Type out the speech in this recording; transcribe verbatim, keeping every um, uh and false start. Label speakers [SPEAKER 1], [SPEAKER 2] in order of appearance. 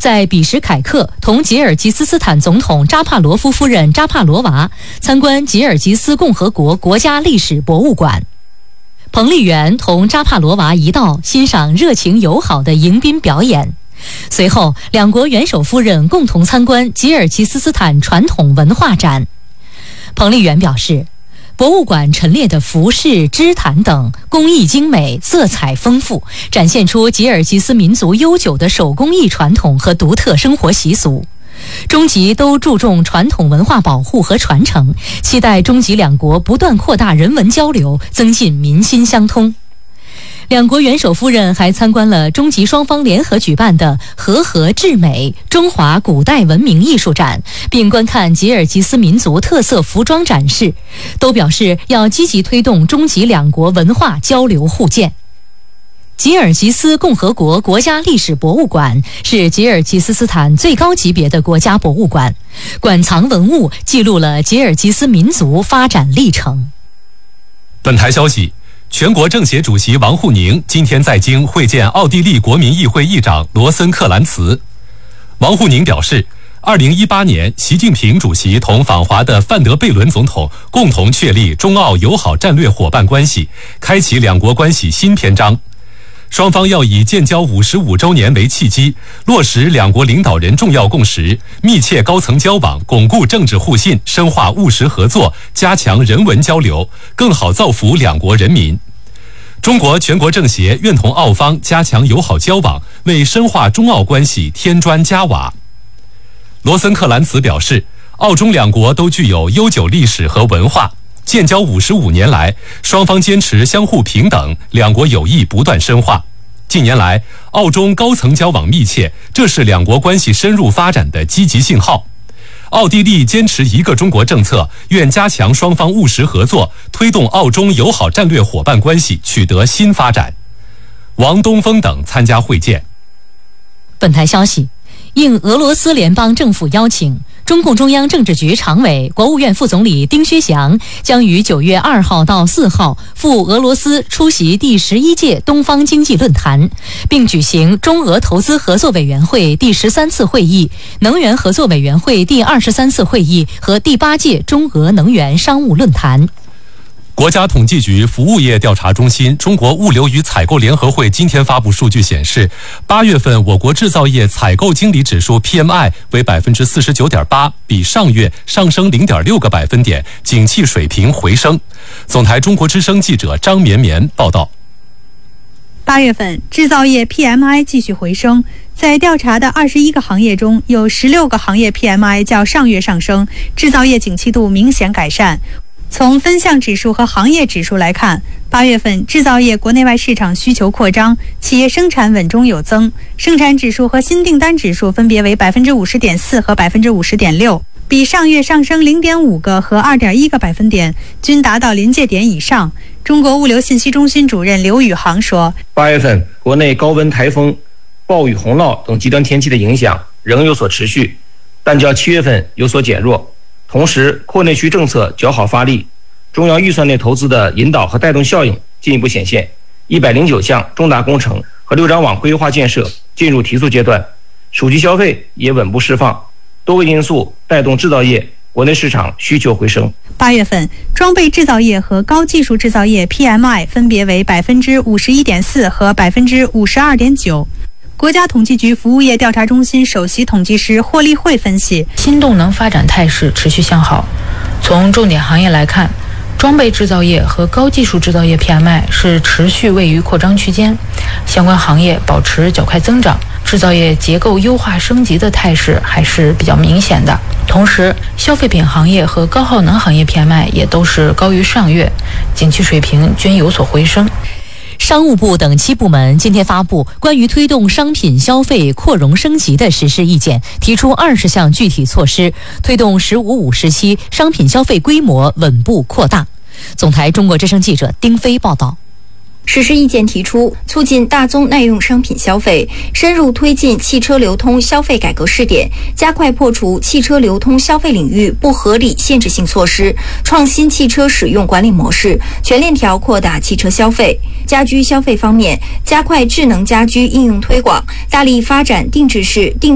[SPEAKER 1] 在比什凯克同吉尔吉斯斯坦总统扎帕罗夫夫人扎帕罗娃参观吉尔吉斯共和国国家历史博物馆。彭丽媛同扎帕罗娃一道欣赏热情友好的迎宾表演。随后，两国元首夫人共同参观吉尔吉斯斯坦传统文化展。彭丽媛表示，博物馆陈列的服饰、织毯等工艺精美，色彩丰富，展现出吉尔吉斯民族悠久的手工艺传统和独特生活习俗。中吉都注重传统文化保护和传承，期待中吉两国不断扩大人文交流，增进民心相通。两国元首夫人还参观了中吉双方联合举办的和合至美中华古代文明艺术展，并观看吉尔吉斯民族特色服装展示，都表示要积极推动中吉两国文化交流互鉴。吉尔吉斯共和国国家历史博物馆是吉尔吉斯斯坦最高级别的国家博物馆，馆藏文物记录了吉尔吉斯民族发展历程。
[SPEAKER 2] 本台消息，全国政协主席王沪宁今天在京会见奥地利国民议会议长罗森克兰茨。王沪宁表示，二零一八年习近平主席同访华的范德贝伦总统共同确立中澳友好战略伙伴关系，开启两国关系新篇章。双方要以建交五十五周年为契机，落实两国领导人重要共识，密切高层交往，巩固政治互信，深化务实合作，加强人文交流，更好造福两国人民。中国全国政协愿同澳方加强友好交往，为深化中澳关系添砖加瓦。罗森克兰茨表示，澳中两国都具有悠久历史和文化，建交五十五年来，双方坚持相互平等，两国友谊不断深化。近年来，澳中高层交往密切，这是两国关系深入发展的积极信号。奥地利坚持一个中国政策，愿加强双方务实合作，推动澳中友好战略伙伴关系取得新发展。王东峰等参加会见。
[SPEAKER 1] 本台消息，应俄罗斯联邦政府邀请，中共中央政治局常委、国务院副总理丁薛祥将于九月二号到四号赴俄罗斯出席第十一届东方经济论坛，并举行中俄投资合作委员会第十三次会议、能源合作委员会第二十三次会议和第八届中俄能源商务论坛。
[SPEAKER 2] 国家统计局服务业调查中心中国物流与采购联合会今天发布数据显示，八月份我国制造业采购经理指数 P M I 为百分之四十九点八，比上月上升零点六个百分点，景气水平回升。总台中国之声记者张绵绵报道。
[SPEAKER 3] 八月份制造业 P M I 继续回升，在调查的二十一个行业中，有十六个行业 P M I 较上月上升，制造业景气度明显改善。从分项指数和行业指数来看，八月份制造业国内外市场需求扩张，企业生产稳中有增，生产指数和新订单指数分别为百分之五十点四和百分之五十点六，比上月上升零点五个和二点一个百分点，均达到临界点以上。中国物流信息中心主任刘宇航说，
[SPEAKER 4] 八月份国内高温台风、暴雨洪涝等极端天气的影响仍有所持续，但较七月份有所减弱。同时，扩内需政策较好发力，中央预算内投资的引导和带动效应进一步显现，一百零九项重大工程和六张网规划建设进入提速阶段，手机消费也稳步释放，多个因素带动制造业国内市场需求回升。
[SPEAKER 3] 八月份，装备制造业和高技术制造业 P M I 分别为百分之五十一点四和百分之五十二点九。国家统计局服务业调查中心首席统计师霍立慧分析，
[SPEAKER 5] 新动能发展态势持续向好。从重点行业来看，装备制造业和高技术制造业 P M I 是持续位于扩张区间，相关行业保持较快增长，制造业结构优化升级的态势还是比较明显的。同时，消费品行业和高耗能行业 P M I 也都是高于上月，景气水平均有所回升。
[SPEAKER 1] 商务部等七部门今天发布关于推动商品消费扩容升级的实施意见，提出二十项具体措施，推动“十五五”时期商品消费规模稳步扩大。总台中国之声记者丁飞报道。
[SPEAKER 6] 实施意见提出，促进大宗耐用商品消费，深入推进汽车流通消费改革试点，加快破除汽车流通消费领域不合理限制性措施，创新汽车使用管理模式，全链条扩大汽车消费。家居消费方面，加快智能家居应用推广，大力发展定制式定